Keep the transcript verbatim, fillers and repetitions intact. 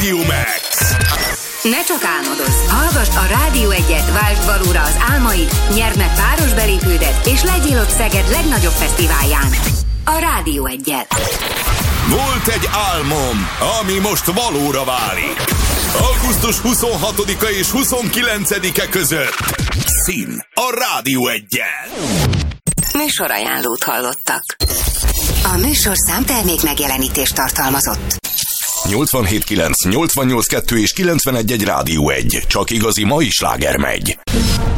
Radio Max. Ne csak álmodozz, hallgass a Rádió egyet, váltsd valóra az álmaid, nyerd meg páros belépődet, és legyél ott Szeged legnagyobb fesztiválján. A Rádió egyet. Volt egy álmom, ami most valóra válik. augusztus huszonhatodika és huszonkilencedike között. Szín a Rádió egyen. Műsorajánlót hallottak. A műsorszám termék megjelenítést tartalmazott. nyolcvanhét kilenc, nyolcvannyolc kettő és kilencvenegy egy Rádió egy. Csak igazi mai sláger megy.